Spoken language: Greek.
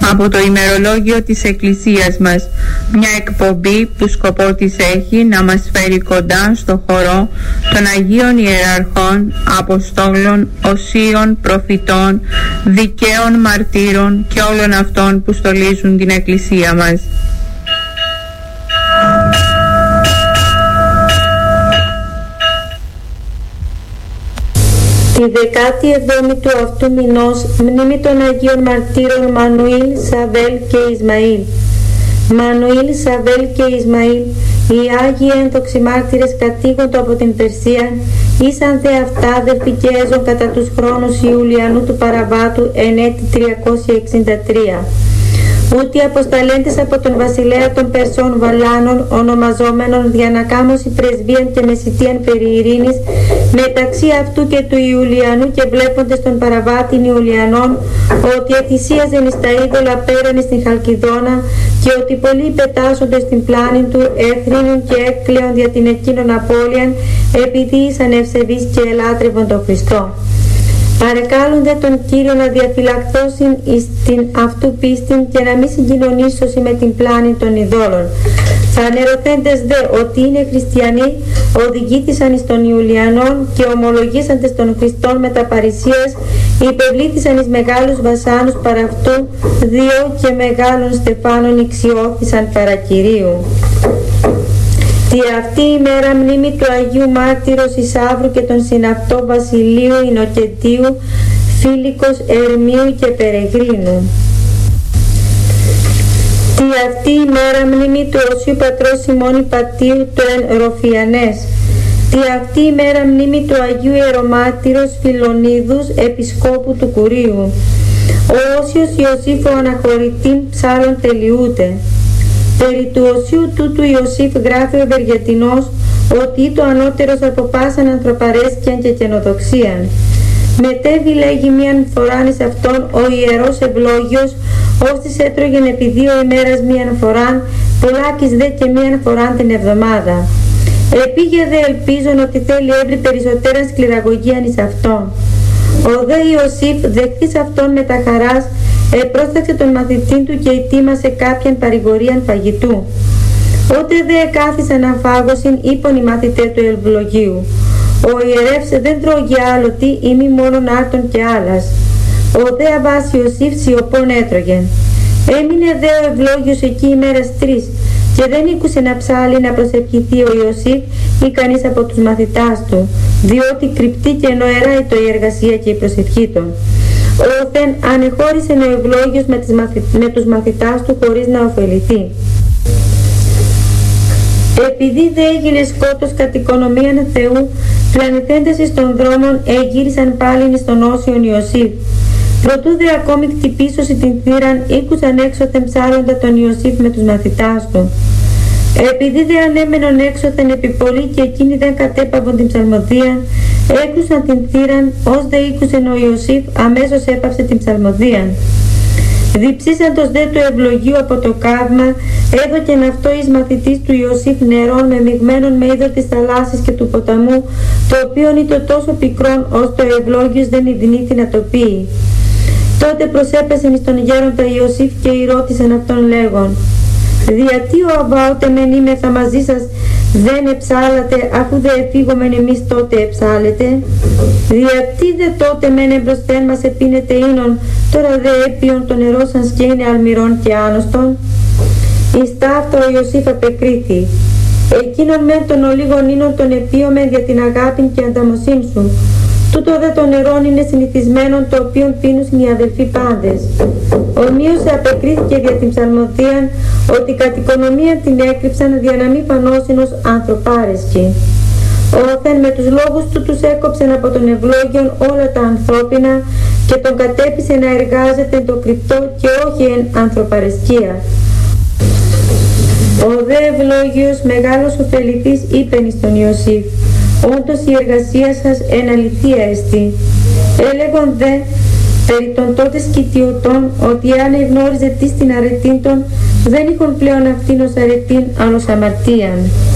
από το ημερολόγιο της Εκκλησίας μας, μια εκπομπή που σκοπό της έχει να μας φέρει κοντά στο χορό των Αγίων Ιεραρχών, Αποστόλων, Οσίων, Προφητών, Δικαίων Μαρτύρων και όλων αυτών που στολίζουν την Εκκλησία μας. Τη 17η του αυτού μηνός, μνήμη των Αγίων Μαρτύρων Μανουήλ, Σαβέλ και Ισμαήλ. Μανουήλ, Σαβέλ και Ισμαήλ, οι Άγιοι ένδοξοι μάρτυρες κατήγοντο από την Περσία, ήσαν δε αυτά αδελφοί και έζων κατά τους χρόνους Ιουλιανού του Παραβάτου εν έτη 363. Ούτι αποσταλέντες από τον βασιλέα των Περσών Βαλάνων, ονομαζόμενων διανακάμωση πρεσβείαν και μεσητείαν περί ειρήνης, μεταξύ αυτού και του Ιουλιανού, και βλέποντες τον Παραβάτην Ιουλιανών, ότι ετησίαζεν εις τα είδωλα πέραν εις την Χαλκιδόνα, και ότι πολλοί πετάσσοντες στην πλάνη του εθρήνουν και έκλαιον δια την εκείνον απώλειαν, επειδή ήσαν ευσεβείς και ελάτρευον τον Χριστό. Παρεκάλονται τον Κύριο να διαφυλαχθώσιν εις την αυτού πίστην και να μην συγκοινωνήσωσι με την πλάνη των ειδόλων. Φανερωθέντες δε ότι είναι χριστιανοί, οδηγήθησαν εις των Ιουλιανών και ομολογήσαντες των Χριστών με τα παρησίας, υπευλήθησαν εις μεγάλους βασάνους παρά αυτού, διό και μεγάλων στεφάνων ηξιώθησαν παρά Κυρίου. Τη αυτή η μέρα μνήμη του Αγίου Μάρτυρος Ισαύρου και των συναυτό Βασιλείου Ινοκεντίου, Φίλικος, Ερμίου και Περεγρίνου. Τη αυτή η μέρα μνήμη του Οσίου Πατρός Σιμώνη Πατήρου του εν Ροφιανές. Τη αυτή η μέρα μνήμη του Αγίου Ιερομάρτυρος Φιλονίδους Επισκόπου του Κουρίου. Ο Όσιος Ιωσήφ ο Αναχωρητήν ψάλλον τελειούται. Περί του Οσίου τούτου Ιωσήφ γράφει ο Ευεργετινός ότι το ανώτερος από πάσαν ανθρωπαρέσκειαν και καινοδοξίαν. Μετέβη λέγει μίαν φοράν εις αυτόν ο ιερός ευλόγιος, ώστις έτρωγεν επί 2 ημέρας μίαν φοράν, πολλάκις δε και μίαν φοράν την εβδομάδα. Επήγε δε ελπίζον ότι θέλει έβρι περισσότεραν σκληραγωγίαν εις αυτόν. Ο δε Ιωσήφ δεχθείς αυτόν με τα χαράς, επρόσταξε τον μαθητή του και ετοίμασε κάποιαν παρηγορίαν φαγητού. Ότε δε εκάθισαν αφάγωσιν, είπον οι μαθητέ του ευλογίου. Ο ιερεύς δεν τρώγει άλλο τι, ή μη μόνον άρτον και άλλας. Ο δε Αβάς Ιωσήφ σιωπών έτρωγεν. Έμεινε δε ο ευλόγιος εκεί ημέρας 3 και δεν ήκουσε να ψάλει να προσευχηθεί ο Ιωσήφ ή κανείς από τους μαθητάς του, διότι κρυπτή και νοερά η εργασία και η προσευχή των. Όθεν ανεχώρησε ο ευλόγιος με τους μαθητάς του χωρίς να ωφεληθεί. Επειδή δε έγινε σκότος κατ' οικονομίαν Θεού, πλανηθέντες εις των δρόμων εγύρισαν πάλιν εις τον Όσιον Ιωσήφ. Προτού δε ακόμη χτυπήσωση την θύραν, ήκουσαν έξωθεν ψάλλοντα τον Ιωσήφ με τους μαθητάς του. Επειδή δε ανέμενον έξωθεν επί πολύ και εκείνοι δεν κατέπαβον την ψαλμοδία, έκλουσαν την θύραν, ως δε ήκουσεν ο Ιωσήφ, αμέσως έπαυσε την ψαλμοδία. Διψήσαντος δε του ευλογίου από το καύμα, έδωκεν αυτό εις μαθητής του Ιωσήφ νερόν με μειγμένον με είδωρ της θαλάσσης και του ποταμού, το οποίον ήταν τόσο πικρόν, ως το ευλόγιος δεν ειδνήθη να το πει. Τότε προσέπεσεν εις τον γέροντα Ιωσήφ και ρώτησαν αυτόν λέγον: «Διατί ο Αβά ότε μεν είμεθα μαζί σας δεν εψάλατε, αφού δε εφήγομεν εμείς τότε εψάλετε? Διατί δε τότε μεν εμπροσθέν μας επίνετε ίνον, τώρα δε έπιον το νερό σαν σκένε αλμυρών και άνοστον?» Εις ταύτα ο Ιωσήφ απεκρίθη: «Εκείνον μεν των ολίγων ίνων τον επίομεν δια την αγάπην και ανταμοσύν σου. Τούτο δε το νερόν είναι συνηθισμένον, το οποίον πίνουσιν οι αδελφοί πάντες». Ομοίως απεκρίθηκε δια την ψαλμοδίαν ότι κατ' οικονομία την έκρυψαν δια να μην φανώσιν ως ανθρωπάρεσκοι. Όθεν με τους λόγους του τους έκοψεν από τον ευλόγιον όλα τα ανθρώπινα και τον κατέπισε να εργάζεται το κρυπτό και όχι εν ανθρωπαρεσκία. Ο δε ευλόγιος μεγάλος ωφεληθής είπεν εις τον Ιωσήφ: «Όντως η εργασία σας εν αληθεία εστί». Έλεγον δε περί των τότε σκητιωτών ότι αν εγνώριζε τι στην αρετήν των, δεν είχον πλέον αυτήν ως αρετήν, αλλά ως αμαρτίαν.